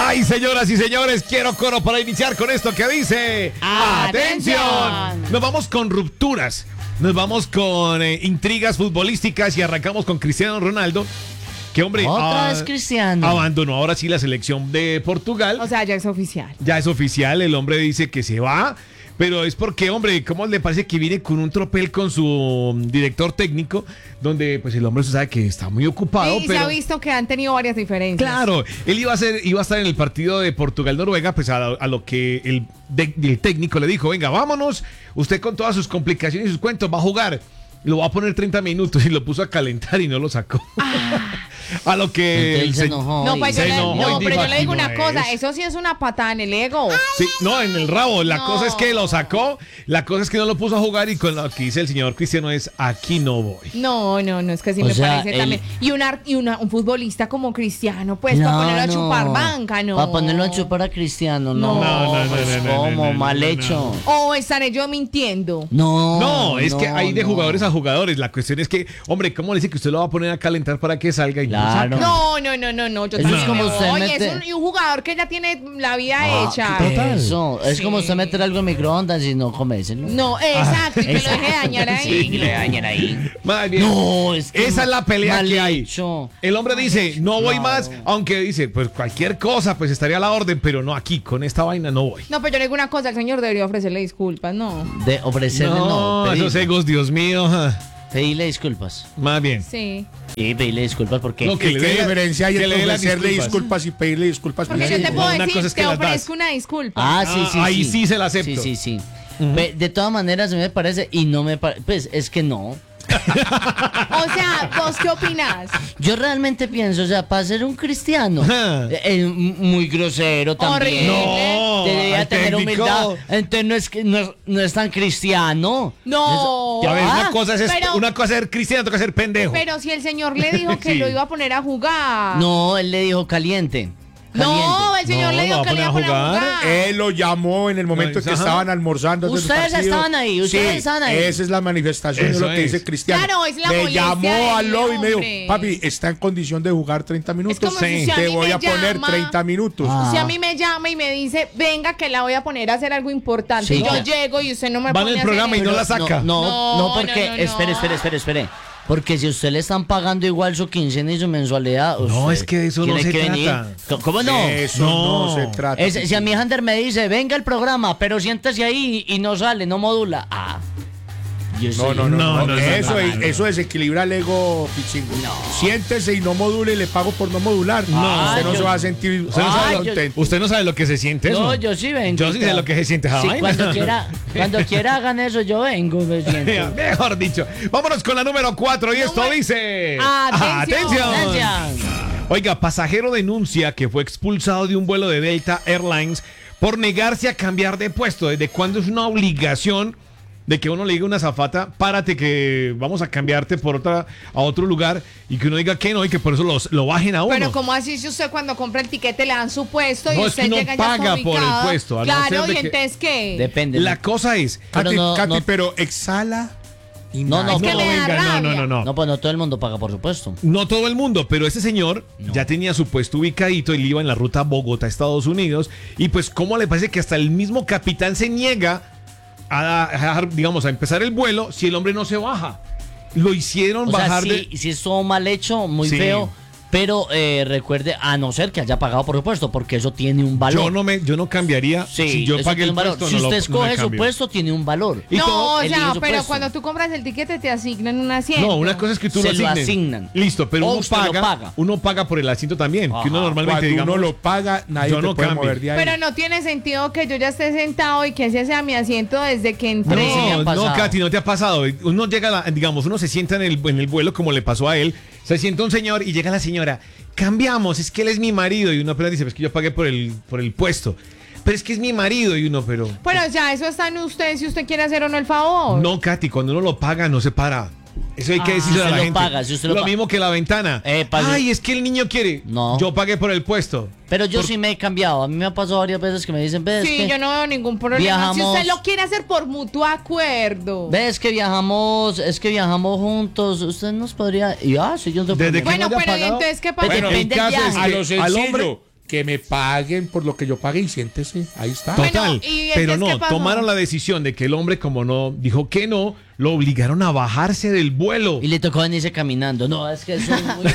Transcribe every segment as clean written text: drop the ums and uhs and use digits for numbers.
Ay, señoras y señores, quiero coro para iniciar con esto que dice... ¡Atención! Nos vamos con rupturas, nos vamos con intrigas futbolísticas y arrancamos con Cristiano Ronaldo. Que hombre, otra vez Cristiano abandonó ahora sí la selección de Portugal. O sea, ya es oficial. Ya es oficial, el hombre dice que se va. Pero es porque, hombre, ¿cómo le parece que viene con un tropel con su director técnico? Donde, pues, el hombre se sabe que está muy ocupado. Y pero... se ha visto que han tenido varias diferencias. Claro, él iba a estar en el partido de Portugal-Noruega, pues a lo que el técnico le dijo, venga, vámonos, usted con todas sus complicaciones y sus cuentos va a jugar. Lo va a poner 30 minutos y lo puso a calentar y no lo sacó. A lo que él se enojó. No, pues pero yo le digo una no cosa, es. eso sí es una patada en el ego. Sí, no, en el rabo. La No. cosa es que lo sacó, la cosa es que no lo puso a jugar y con lo que dice el señor Cristiano es, aquí no voy. No, es que sí O me sea, parece también. Y un futbolista como Cristiano, pues, para ponerlo a chupar banca, ¿no? Para ponerlo a chupar a Cristiano, no. ¿Cómo? Mal hecho. O estaré yo mintiendo. No, es que hay de jugadores a jugadores. La cuestión es que, hombre, ¿cómo le dice que usted lo va a poner a calentar para que salga y Claro. No. Yo Eso también es como me usted voy. mete- Es un jugador que ya tiene la vida hecha. total. Eso, es Sí. como usted meter algo en microondas y no comérselo. No, exacto, y que lo deje dañar ahí. Más bien, No, es que esa es la pelea mal que hay. hecho. El hombre dice, no voy más, aunque dice, pues cualquier cosa, pues estaría a la orden, pero no aquí, con esta vaina no voy. No, pero yo le digo una cosa, el señor debería ofrecerle disculpas, ¿no? De ofrecerle no, esos egos, Dios mío. pedirle disculpas. Más bien. Sí. Sí, pedirle disculpas porque No, que le ¿Qué dé la- diferencia hay que le entre dé las ofrecerle disculpas. disculpas y pedirle disculpas? Porque yo te no, puedo una decir, cosa es que te las das. ofrezco una disculpa. sí. ahí sí se la acepto. Sí. De todas maneras me parece y no me parece, pues es que no. O sea, ¿vos qué opinás? Yo realmente pienso, o sea, para ser un cristiano, Ajá. muy grosero también. Horrible. Debería al tener técnico. humildad. Entonces no es tan cristiano. No. A ver, una cosa es pero- una cosa es ser cristiano, otra cosa es ser pendejo. Pero si el señor le dijo que Sí. lo iba a poner a jugar. No, él le dijo caliente. No, el señor No, le dijo lo va que a le iba a poner a poner a jugar. Él lo llamó en el momento que Ajá. estaban almorzando. antes del Ustedes partido. estaban ahí, ustedes Sí, estaban ahí. Esa es la manifestación de Eso lo que es. dice Cristiano. Claro, es la Me molestia llamó al del lobby y me hombre. dijo, papi, está en condición de jugar 30 minutos. como si a Te mí voy me a poner llama. 30 minutos. Si a mí me llama y me dice, venga que la voy a poner a hacer algo importante, Sí, yo claro. llego y usted no me Va en pone el a hacer programa y eso. no la saca. No, porque, no. espere. Porque si usted le están pagando igual su quincena y su mensualidad. No, usted es que de eso no tiene se que venir. trata. ¿Cómo no? Eso no se trata. Si a mi Hander me dice, venga el programa, pero siéntese ahí y no sale, no modula. Yo soy- No, Eso desequilibra el ego, Pichingo. Siéntese y no module y le pago por no modular. Usted no yo- se va a sentir Usted no, sabe yo- contento. Usted no sabe lo que se siente eso. No, yo sí vengo. Yo sí sé lo que se siente esa Sí, vaina. cuando quiera hagan eso, yo vengo, me siento. Mejor dicho. Vámonos con la número 4 y esto dice... Atención. Oiga, pasajero denuncia que fue expulsado de un vuelo de Delta Airlines por negarse a cambiar de puesto. ¿Desde cuándo es una obligación de que uno le diga a una azafata, párate que vamos a cambiarte a otro lugar y que uno diga que no y que por eso lo bajen a uno? Pero ¿cómo así si usted cuando compra el tiquete le dan su puesto y No, es usted que uno llega y ya está paga por el ubicado? puesto, a no Claro, ser de ¿y que- entonces qué? Depende. La cosa es... Pero Katy, no- Katy, no- pero exhala y No, nada. no, que me da rabia. no. No, pues no todo el mundo paga, por supuesto. No todo el mundo, pero ese señor ya tenía su puesto ubicadito y iba en la ruta Bogotá-Estados Unidos. Y pues, ¿cómo le parece que hasta el mismo capitán se niega digamos, a empezar el vuelo si el hombre no se baja? Lo hicieron O sea, bajar sí es todo mal hecho, muy Sí. feo. Pero recuerde, a no ser que haya pagado, por supuesto, porque eso tiene un valor. Yo no cambiaría. Sí, si yo eso pagué tiene el un valor. puesto, Si no usted lo- no me escoge su cambio. puesto, tiene un valor. Y No, todo- o elige sea, su pero puesto. cuando tú compras el tiquete te asignan un asiento. No, una cosa es que tú Se lo lo asignes. asignan. Listo, pero O uno usted lo paga, paga. uno paga por el asiento también. Que uno Ajá. normalmente, Cuando digamos, uno lo paga, nadie yo te no puede cambio. mover de ahí. Pero no tiene sentido que yo ya esté sentado y que ese sea mi asiento desde que A entré. mí sí me ha No, pasado. Katy, no te ha pasado. Uno llega, digamos, uno se sienta en el vuelo como le pasó a él. Se sienta un señor y llega la señora. Cambiamos, es que él es mi marido. Y uno apenas dice, pues que yo pagué por el puesto. Pero es que es mi marido. Y uno, pero... Bueno, ya eso está en usted si usted quiere hacer o no el favor. No, Katy, cuando uno lo paga, no se para. Eso hay que decirle a Si la usted lo gente. paga, si usted lo paga. mismo que la ventana. pase- Ay, es que el niño quiere. No. Yo pagué por el puesto. Pero yo sí me he cambiado. A mí me ha pasado varias veces que me dicen, ves Sí, que yo no veo ningún problema. Si viajamos- usted lo quiere hacer por mutuo acuerdo. ves que viajamos, es que viajamos juntos, usted nos podría... Y sí, yo te Desde que Bueno, no haya pero ¿y pagado. entonces qué pasa? Pero Bueno, depende el del caso es viaje. que a lo Al sencillo, hombre- que me paguen por lo que yo pague y siéntese, ahí está. Bueno, Total, ¿y pero entonces no, qué pasó? tomaron la decisión de que el hombre, como no dijo que no, lo obligaron a bajarse del vuelo. Y le tocó venirse caminando. No, es que eso es muy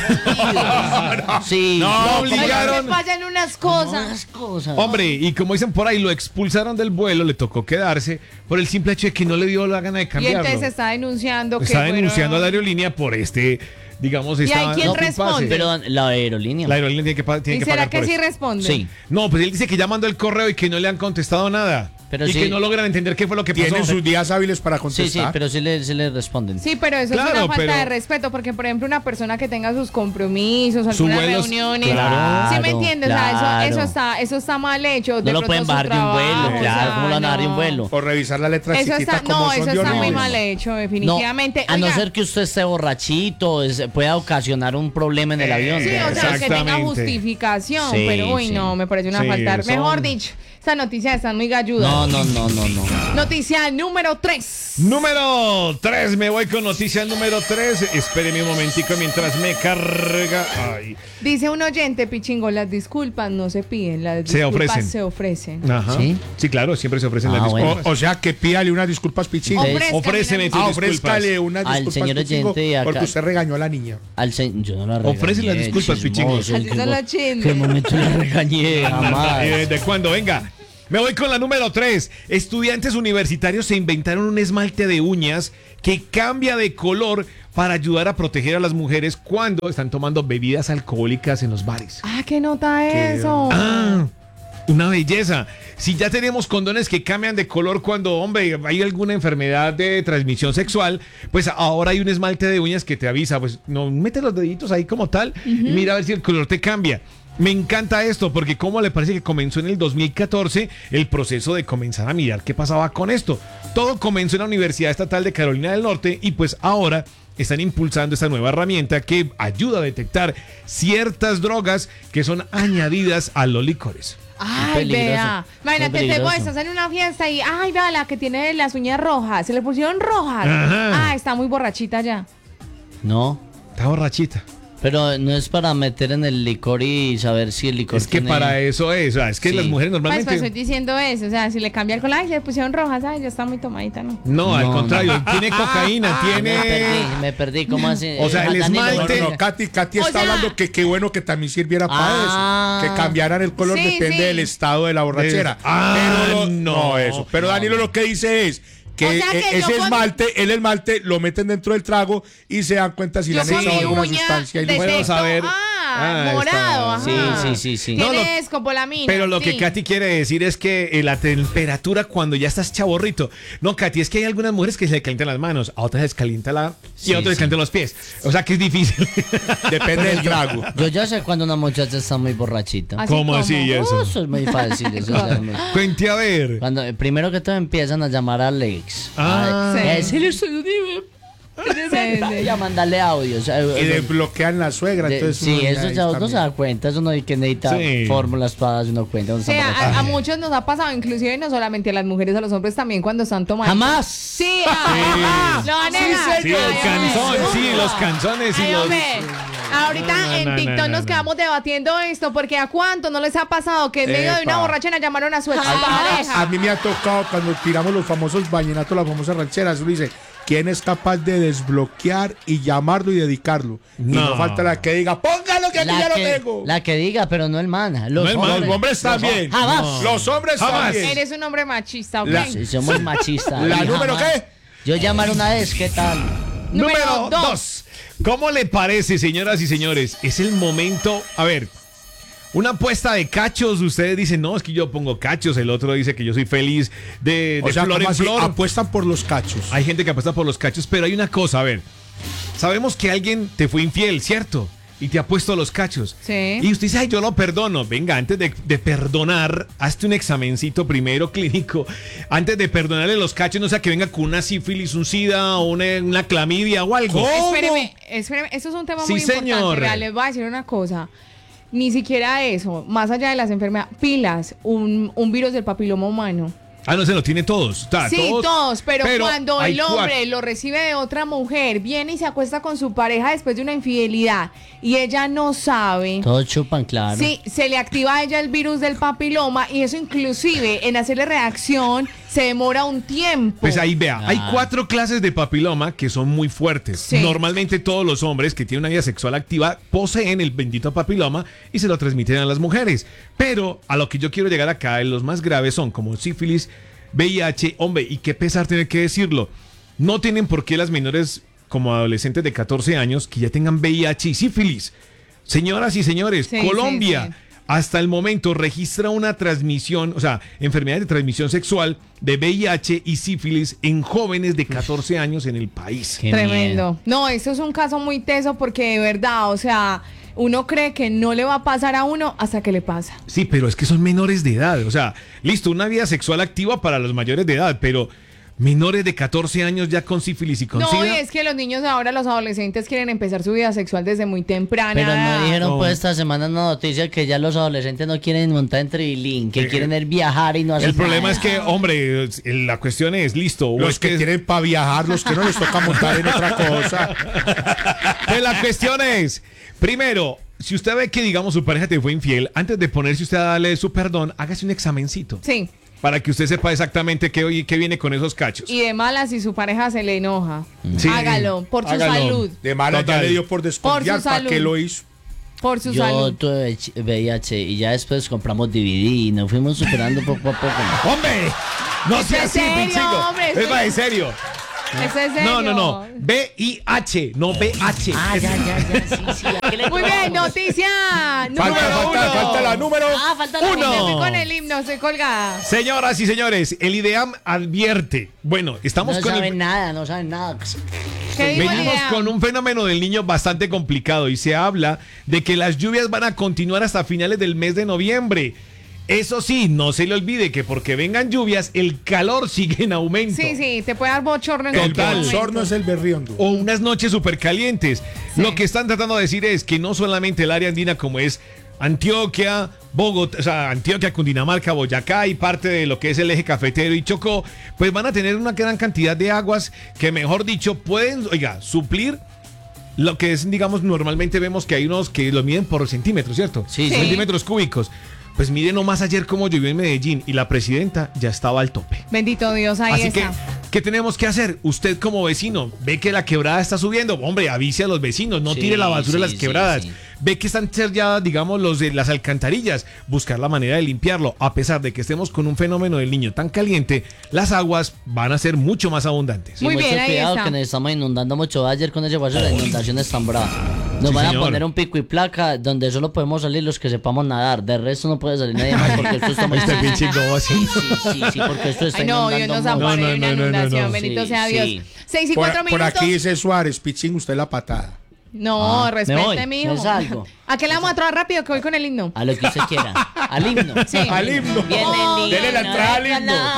jodido. Sí. No, Oye, obligaron. me fallan unas cosas. Más cosas. Hombre, y como dicen por ahí, lo expulsaron del vuelo, le tocó quedarse por el simple hecho de que no le dio la gana de Y cambiarlo. entonces está denunciando que Está fueron- denunciando a la aerolínea por digamos, ¿Y esta ahí quién no, responde? Pero la aerolínea. La aerolínea tiene ¿Y que será pagar que por sí eso. responde? Sí. No, pues él dice que ya mandó el correo y que no le han contestado nada. Pero y sí. que no logran entender qué fue lo que pasó. Tienen sus días hábiles para Sí, contestar. sí, pero sí le responden. Sí, pero eso Claro, es una falta pero- de respeto, porque por ejemplo una persona que tenga sus compromisos, Sus algunas vuelos, reuniones, claro, ¿sí me entiendes? O sea, claro. eso está mal hecho. No de lo pronto pueden su bajar de un vuelo, trabajo, claro. o sea, ¿Cómo lo van a bajar de un no. vuelo? O revisar la letra Eso chiquita está, como no, son eso de está muy horribles. mal hecho, No, definitivamente. a no Oiga, ser que usted esté borrachito, pueda ocasionar un problema en el avión. sí, o sea, que tenga Exactamente. justificación, Sí, pero uy, sí. no, me parece una Sí, falta. son- Mejor dicho, esa noticia está muy galluda. No. Noticia número 3. Número 3, me voy con noticia número 3. Espéreme un momentico mientras me carga. Ay. Dice un oyente, Pichingo, las disculpas no se piden, las Se disculpas ofrecen. se ofrecen. Ajá. ¿Sí? Sí, claro, siempre se ofrecen las Ah, bueno. disculpas. O sea, que pídale unas disculpas, Pichingo. Ofre- Ofréceme tus disculpas. Ofrézcale unas Al disculpas, señor Pichingo, oyente acá. porque usted regañó a la niña. Yo no la regañé. Ofrece las disculpas, chismoso, Pichingos. Así son los chismes. ¿Qué momento la regañé? Jamás. ¿De cuándo? Venga. Me voy con la número 3. Estudiantes universitarios se inventaron un esmalte de uñas que cambia de color para ayudar a proteger a las mujeres cuando están tomando bebidas alcohólicas en los bares. Ah, ¿qué nota eso? Ah, una belleza. Si ya tenemos condones que cambian de color cuando, hombre, hay alguna enfermedad de transmisión sexual, pues ahora hay un esmalte de uñas que te avisa, pues no mete los deditos ahí como tal y mira a ver si el color te cambia. Me encanta esto porque como le parece que comenzó en el 2014 el proceso de comenzar a mirar qué pasaba con esto. Todo comenzó en la Universidad Estatal de Carolina del Norte y pues ahora están impulsando esta nueva herramienta que ayuda a detectar ciertas drogas que son añadidas a los licores. Ay, peligroso, vea. muy Imagínate, peligroso. estás en una fiesta y, ay, vea, la que tiene las uñas rojas. Se le pusieron rojas. Ajá. Ah, está muy borrachita ya. No, Está borrachita. pero no es para meter en el licor y saber si el licor Es que tiene- para eso es, o sea, es que Sí. las mujeres Pues normalmente... estoy diciendo eso. O sea, si le cambia el color, ay, se le pusieron rojas, ay, ya está muy tomadita, ¿no? No, al No, contrario, tiene cocaína, tiene... Me perdí, ¿cómo así? O sea, el Danilo, esmalte- No, Katy O está sea- hablando que qué bueno que también sirviera Ah. para eso. Que cambiaran el color Sí, depende sí. del estado de la borrachera. Ah, no. Eso. Pero Danilo lo que dice es que, O sea que ese yo con- el esmalte lo meten dentro del trago y se dan cuenta si le Yo han con echado mi alguna uña sustancia. Y detecto, Puedo saber. morado, está. ajá. Sí. No, Tiene lo- escopolamina. Pero lo sí. que Katy quiere decir es que la temperatura cuando ya estás chaborrito. No, Katy, es que hay algunas mujeres que se le calientan las manos, a otras les calienta y Sí, a otras les sí. calientan los pies. O sea que es difícil. Depende del trago. Yo ya sé cuando una muchacha está muy borrachita. Así ¿Cómo como. así eso? Eso es muy fácil. Eso es muy- Cuente a ver. Cuando primero que todo empiezan a llamar a Alex. Ah. Sí. Y a mandarle audios. Y desbloquean la suegra. Entonces Sí, uno eso ahí ya uno también. se da cuenta. Eso no hay que necesitar Sí. fórmulas para darse uno cuenta. Uno Sí, está borracho. a muchos nos ha pasado, inclusive no solamente a las mujeres, a los hombres también cuando están tomando. ¡Jamás! Sí, lo van a negar. Sí, los Ay, canzones, hombre. sí, los canzones y Ay, los... hombre. Ahorita en TikTok nos quedamos debatiendo esto, porque ¿a cuánto no les ha pasado que en medio de una Epa. borrachera llamaron a su A expareja? mí me ha tocado cuando tiramos los famosos vallenatos, las famosas rancheras, uno dice, ¿quién es capaz de desbloquear y llamarlo y dedicarlo? Y No. no falta la que diga, póngalo que aquí ya lo tengo. la que diga, pero no el man. Los No el man. Los hombres también. Jamás. Los hombres Jamás. también. Eres un hombre machista, ¿ok? La- Somos machistas. ¿La Y número jamás. qué? Yo llamar una vez, ¿qué tal? Número 2. ¿Cómo le parece, señoras y señores? Es el momento. A ver, una apuesta de cachos. Ustedes dicen, no, es que yo pongo cachos. El otro dice que yo soy feliz de O sea, flor ¿cómo en así? flor. Apuestan por los cachos. Hay gente que apuesta por los cachos, pero hay una cosa, a ver. Sabemos que alguien te fue infiel, ¿cierto? Y te ha puesto los cachos. Sí. Y usted dice, ay, yo lo perdono. Venga, antes de perdonar, hazte un examencito primero clínico. Antes de perdonarle los cachos, no sea que venga con una sífilis, un sida o una clamidia o algo. Espéreme, eso es un tema Sí, muy señor. importante. Vea, les voy a decir una cosa. Ni siquiera eso, más allá de las enfermedades, pilas, un virus del papiloma humano. Ah, no, se lo tiene todos. Sí, todos, pero cuando hay el hombre lo recibe de otra mujer, viene y se acuesta con su pareja después de una infidelidad y ella no sabe. Todos chupan, claro. Sí, se le activa a ella el virus del papiloma y eso inclusive en hacerle reacción se demora un tiempo. Pues ahí vea, hay 4 clases de papiloma que son muy fuertes. Sí. Normalmente todos los hombres que tienen una vida sexual activa poseen el bendito papiloma y se lo transmiten a las mujeres. Pero a lo que yo quiero llegar acá, los más graves son como sífilis, VIH, hombre, y qué pesar tener que decirlo. No tienen por qué las menores como adolescentes de 14 años que ya tengan VIH y sífilis. Señoras y señores, Sí, Colombia sí, sí. hasta el momento registra una transmisión, o sea, enfermedades de transmisión sexual de VIH y sífilis en jóvenes de 14 años en el país. Qué Tremendo. miedo. No, eso es un caso muy teso porque de verdad, o sea, uno cree que no le va a pasar a uno hasta que le pasa. Sí, pero es que son menores de edad. O sea, listo, una vida sexual activa para los mayores de edad, pero menores de 14 años ya con sífilis y con No, y SIDA. es que los niños ahora, los adolescentes quieren empezar su vida sexual desde muy temprana. Pero no edad. dijeron No. pues esta semana una noticia que ya los adolescentes no quieren montar en trilín, que quieren es viajar y no hacer El problema nada. es que, hombre, la cuestión es, listo. o Los es que tienen para viajar, los que no les toca montar en otra cosa. Pues la cuestión es, primero, si usted ve que, digamos, su pareja te fue infiel, antes de ponerse usted a darle su perdón, hágase un examencito. Sí, Para que usted sepa exactamente qué viene con esos cachos. y de malas si su pareja se le enoja. Sí. Hágalo, por su Hágalo. salud. De mala ya Total. le dio por desconfiar. Por su ¿Para salud. qué lo hizo? Por su Yo salud. tuve VIH y ya después compramos DVD y nos fuimos superando poco a poco. ¡Hombre! No ¿Es sea en así, serio, Pichigo. hombre? Es más, en serio. ¿Eso es serio? No. VIH, no BH. Ah, ya, sí. ¿A qué le Muy bien, tomamos? noticia número uno. Falta la número. Ah, falta la Uno. Me fui uno. con el himno, estoy colgada. Señoras y señores, el IDEAM advierte. Bueno, estamos No con saben nada, no saben nada. ¿Qué dijo el venimos IDEAM? con un fenómeno del niño bastante complicado y se habla de que las lluvias van a continuar hasta finales del mes de noviembre. Eso sí, no se le olvide que porque vengan lluvias, el calor sigue en aumento. Sí, te puede dar bochorno en Total. cualquier El momento. sorno es el berriondo. O unas noches súper calientes. Sí. Lo que están tratando de decir es que no solamente el área andina como es Antioquia, Bogotá, o sea, Antioquia, Cundinamarca, Boyacá y parte de lo que es el eje cafetero y Chocó, pues van a tener una gran cantidad de aguas que, mejor dicho, pueden, oiga, suplir lo que es, digamos, normalmente vemos que hay unos que lo miden por centímetros, ¿cierto? Sí, sí. Centímetros cúbicos. Pues miren nomás ayer cómo llovió en Medellín y la presidenta ya estaba al tope. Bendito Dios, ahí Así está. que, ¿qué tenemos que hacer? Usted como vecino, ve que la quebrada está subiendo, hombre, avise a los vecinos, no Sí, tire la basura en las sí, quebradas. sí. Ve que están selladas, digamos, los de las alcantarillas, buscar la manera de limpiarlo. A pesar de que estemos con un fenómeno del niño tan caliente, las aguas van a ser mucho más abundantes. Muy Mucho bien, ahí cuidado está. que nos estamos inundando mucho. Ayer con ese guaso la inundación es tan brava. Nos Sí, van a señor. poner un pico y placa donde solo podemos salir los que sepamos nadar. De resto no puede salir nadie más porque esto está muy... Este pinche gobo así. Sí, porque esto está Ay, no, Dios inundando nos mucho. ampare de una No, no, no, no, inundación. no. Bendito Sí, sea Dios. sí. 6 y 4 Por minutos. aquí dice Suárez, Pichín, usted la patada. No, Ah, me respete, voy, mijo. me salgo. ¿A qué le vamos a traer rápido que voy con el himno? A lo que usted quiera. Al himno. Sí. Al himno. Viene el Dele la entrada al himno.